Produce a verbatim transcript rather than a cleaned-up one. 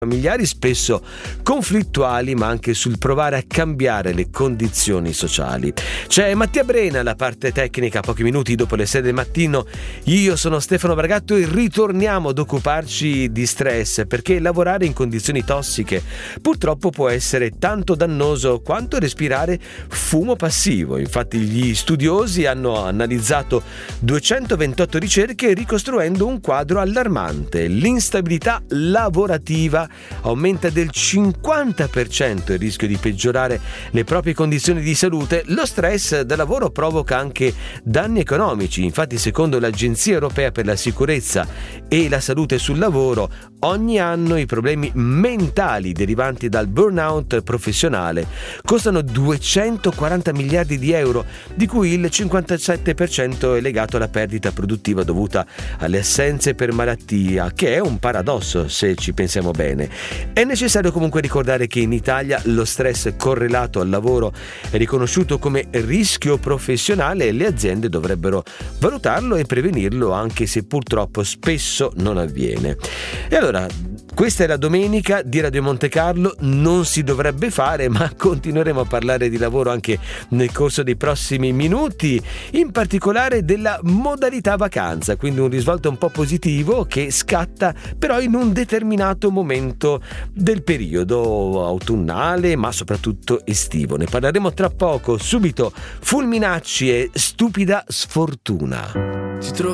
familiari spesso conflittuali, ma anche sul provare a cambiare le condizioni sociali. C'è Mattia Brena, la parte tecnica, pochi minuti dopo le sei del mattino. Io sono Stefano Bragato e ritorniamo ad occuparci di stress, perché lavorare in condizioni tossiche purtroppo può essere tanto dannoso quanto respirare fumo passivo. Infatti gli studiosi hanno analizzato duecentoventotto ricerche ricostruendo un quadro allarmante. L'instabilità lavorativa aumenta del cinquanta per cento il rischio di peggiorare le proprie condizioni di salute. Lo stress da lavoro provoca anche danni economici. Infatti, secondo l'Agenzia Europea per la Sicurezza e la Salute sul Lavoro, ogni anno i problemi mentali derivanti dal burnout professionale costano duecentoquaranta miliardi di euro, di cui il cinquantasette per cento è legato alla perdita produttiva dovuta alle assenze per malattia, che è un paradosso se ci pensiamo bene. È necessario comunque ricordare che in Italia lo stress correlato al lavoro è riconosciuto come rischio professionale e le aziende dovrebbero valutarlo e prevenirlo, anche se purtroppo spesso non avviene. E allora, questa è la domenica di Radio Monte Carlo. Non si dovrebbe fare, ma continueremo a parlare di lavoro anche nel corso dei prossimi minuti, in particolare della modalità vacanza, quindi un risvolto un po' positivo che scatta però in un determinato momento del periodo autunnale, ma soprattutto estivo. Ne parleremo tra poco. Subito Fulminacci e Stupida Sfortuna.